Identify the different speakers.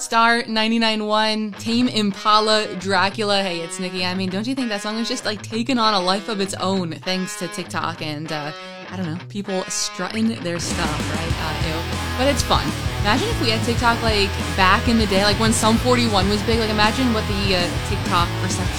Speaker 1: Star 99.1, Tame Impala, Dracula. Hey, it's Nikki. I mean, don't you think that song is just like taken on a life of its own thanks to TikTok and, I don't know, people strutting their stuff, right? Ew. But it's fun. Imagine if we had TikTok like back in the day, like when Sum 41 was big. Like imagine what the TikTok reception